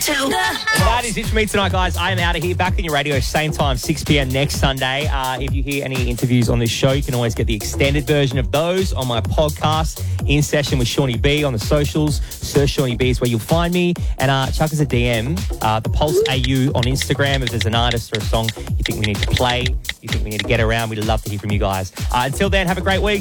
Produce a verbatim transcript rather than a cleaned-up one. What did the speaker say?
That is it for me tonight, guys. I am out of here. Back on your radio, same time, six p.m. next Sunday. Uh, if you hear any interviews on this show, you can always get the extended version of those on my podcast, In Session with Shawnee B on the socials. Search Shawnee B is where you'll find me. And uh, chuck us a D M, uh, the Pulse A U on Instagram. If there's an artist or a song you think we need to play, you think we need to get around, we'd love to hear from you guys. Uh, until then, have a great week.